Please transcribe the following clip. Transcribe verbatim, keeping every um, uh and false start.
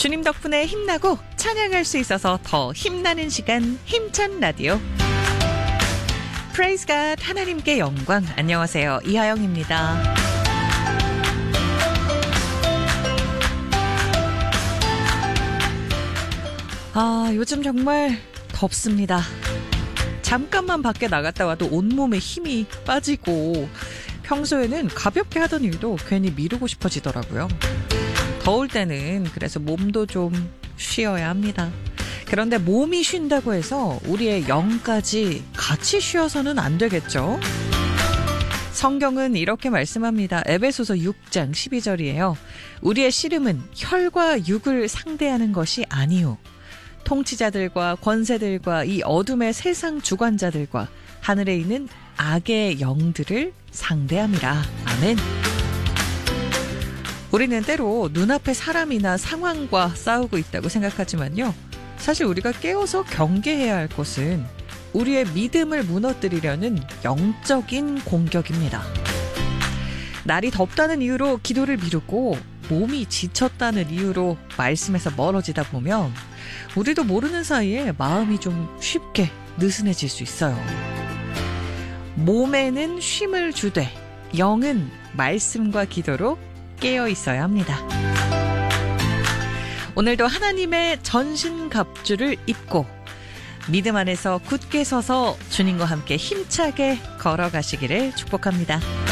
주님 덕분에 힘나고 찬양할 수 있어서 더 힘나는 시간, 힘찬 라디오. Praise God, 하나님께 영광. 안녕하세요, 이하영입니다. 아, 요즘 정말 덥습니다. 잠깐만 밖에 나갔다 와도 온몸에 힘이 빠지고 평소에는 가볍게 하던 일도 괜히 미루고 싶어지더라고요. 더울 때는 그래서 몸도 좀 쉬어야 합니다. 그런데 몸이 쉰다고 해서 우리의 영까지 같이 쉬어서는 안 되겠죠? 성경은 이렇게 말씀합니다. 에베소서 육 장 십이 절이에요. 우리의 씨름은 혈과 육을 상대하는 것이 아니요 통치자들과 권세들과 이 어둠의 세상 주관자들과 하늘에 있는 악의 영들을 상대함이라. 아멘. 우리는 때로 눈앞의 사람이나 상황과 싸우고 있다고 생각하지만요. 사실 우리가 깨어서 경계해야 할 것은 우리의 믿음을 무너뜨리려는 영적인 공격입니다. 날이 덥다는 이유로 기도를 미루고 몸이 지쳤다는 이유로 말씀에서 멀어지다 보면 우리도 모르는 사이에 마음이 좀 쉽게 느슨해질 수 있어요. 몸에는 쉼을 주되 영은 말씀과 기도로 깨어 있어야 합니다. 오늘도 하나님의 전신갑주를 입고 믿음 안에서 굳게 서서 주님과 함께 힘차게 걸어가시기를 축복합니다.